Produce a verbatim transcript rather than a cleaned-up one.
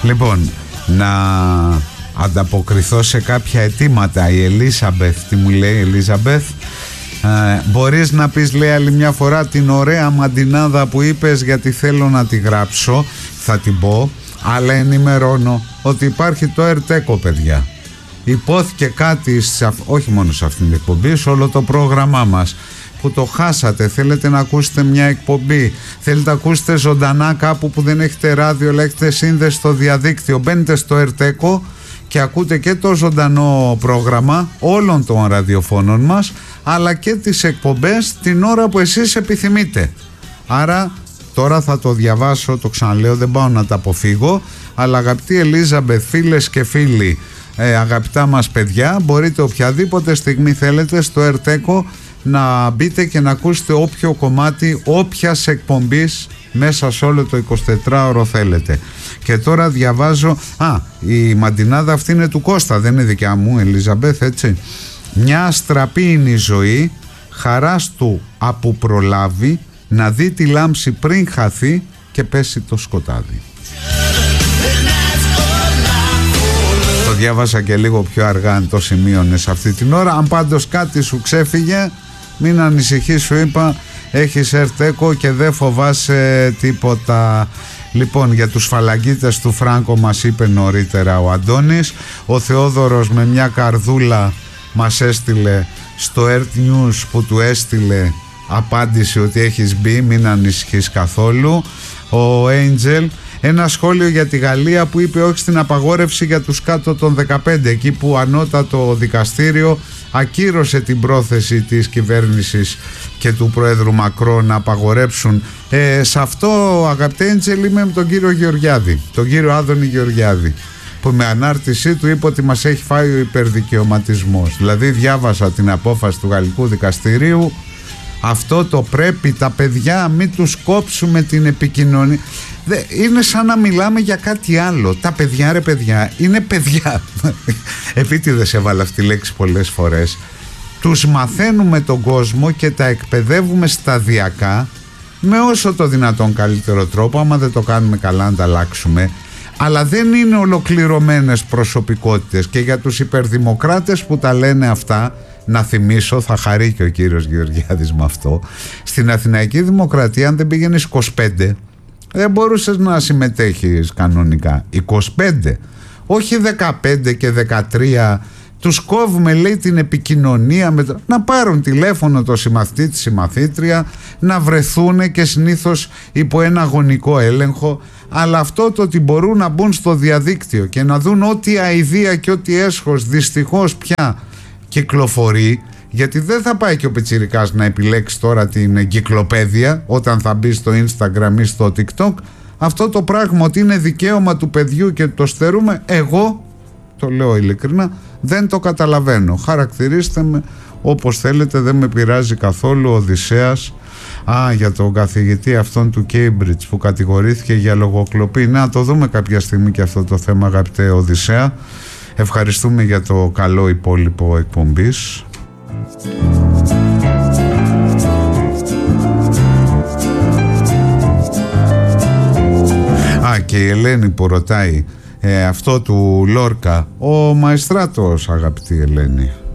Λοιπόν, να ανταποκριθώ σε κάποια αιτήματα. Η Ελίζαμπεθ, τι μου λέει η Ελίζαμπεθ? Ε, μπορείς να πεις, λέει, άλλη μια φορά την ωραία μαντινάδα που είπες, γιατί θέλω να τη γράψω. Θα την πω, αλλά ενημερώνω ότι υπάρχει το ΕΡΤΕΚΟ, παιδιά. Υπόθηκε κάτι, σε, όχι μόνο σε αυτήν την εκπομπή, σε όλο το πρόγραμμά μας, που το χάσατε. Θέλετε να ακούσετε μια εκπομπή, θέλετε να ακούσετε ζωντανά κάπου που δεν έχετε ράδιο, αλλά έχετε σύνδεση στο διαδίκτυο, μπαίνετε στο ΕΡΤΕΚΟ και ακούτε και το ζωντανό πρόγραμμα όλων των ραδιοφώνων μας, αλλά και τις εκπομπές την ώρα που εσείς επιθυμείτε. Άρα τώρα θα το διαβάσω, το ξαναλέω, δεν πάω να τα αποφύγω, αλλά αγαπητή Ελίζαμπεθ, φίλες και φίλοι, ε, αγαπητά μας παιδιά, μπορείτε οποιαδήποτε στιγμή θέλετε στο ΕΡΤΕΚΟ να μπείτε και να ακούσετε όποιο κομμάτι όποιας εκπομπής μέσα σε όλο το εικοσιτετράωρο θέλετε. Και τώρα διαβάζω, α, η μαντινάδα αυτή είναι του Κώστα, δεν είναι δικιά μου, Ελίζαμπεθ, έτσι. Μια αστραπή είναι η ζωή, χαράς του από προλάβει, να δει τη λάμψη πριν χαθεί και πέσει το σκοτάδι. Το διάβασα και λίγο πιο αργά, αν το σημείωνες αυτή την ώρα. Αν πάντως κάτι σου ξέφυγε, μην ανησυχείς, σου είπα, έχεις ΕΡΤΕΚΟ και δεν φοβάσαι τίποτα. Λοιπόν, για τους φαλαγγίτες του Φράγκο μας είπε νωρίτερα ο Αντώνης. Ο Θεόδωρος με μια καρδούλα μας έστειλε στο ΕΡΤ News που του έστειλε απάντηση ότι έχεις μπει, μην ανησυχείς καθόλου. Ο Angel ένα σχόλιο για τη Γαλλία που είπε όχι στην απαγόρευση για τους κάτω των δεκαπέντε, εκεί που ανώτατο δικαστήριο ακύρωσε την πρόθεση της κυβέρνησης και του Προέδρου Μακρό να απαγορέψουν. Ε, σε αυτό, αγαπητέ Έντζελ, είμαι με τον κύριο Γεωργιάδη, τον κύριο Άδωνη Γεωργιάδη, που με ανάρτησή του είπε ότι μας έχει φάει ο υπερδικαιωματισμός. Δηλαδή διάβασα την απόφαση του Γαλλικού Δικαστηρίου. Αυτό το πρέπει τα παιδιά, μην τους κόψουμε την επικοινωνία. Είναι σαν να μιλάμε για κάτι άλλο. Τα παιδιά, ρε παιδιά, είναι παιδιά. Επίτηδες έβαλα αυτή τη λέξη πολλές φορές. Τους μαθαίνουμε τον κόσμο και τα εκπαιδεύουμε σταδιακά, με όσο το δυνατόν καλύτερο τρόπο. Άμα δεν το κάνουμε καλά, να τα αλλάξουμε. Αλλά δεν είναι ολοκληρωμένες προσωπικότητες. Και για τους υπερδημοκράτες που τα λένε αυτά, να θυμίσω, θα χαρεί και ο κύριος Γεωργιάδης με αυτό, στην Αθηναϊκή Δημοκρατία, αν δεν πήγαινες είκοσι πέντε, δεν μπορούσες να συμμετέχεις κανονικά. είκοσι πέντε, όχι δεκαπέντε και δεκατρία. Τους κόβουμε, λέει, την επικοινωνία με το... να πάρουν τηλέφωνο το συμμαθητή, τη συμμαθήτρια, να βρεθούν, και συνήθως υπό ένα γονικό έλεγχο. Αλλά αυτό το ότι μπορούν να μπουν στο διαδίκτυο και να δουν ό,τι αηδία και ό,τι έσχος δυστυχώς πια κυκλοφορεί, γιατί δεν θα πάει και ο πιτσιρικάς να επιλέξει τώρα την εγκυκλοπαίδεια όταν θα μπει στο Instagram ή στο TikTok. Αυτό το πράγμα ότι είναι δικαίωμα του παιδιού και το στερούμε, εγώ το λέω ειλικρινά, δεν το καταλαβαίνω. Χαρακτηρίστε με όπως θέλετε, δεν με πειράζει καθόλου. Ο Οδυσσέας, α, για τον καθηγητή αυτόν του Cambridge που κατηγορήθηκε για λογοκλοπή. Να το δούμε κάποια στιγμή και αυτό το θέμα, αγαπητέ Οδυσσέα. Ευχαριστούμε για το καλό υπόλοιπο εκπομπής. Α, και η Ελένη που ρωτάει ε, αυτό του Λόρκα, ο Μαεστράτος, αγαπητή Ελένη.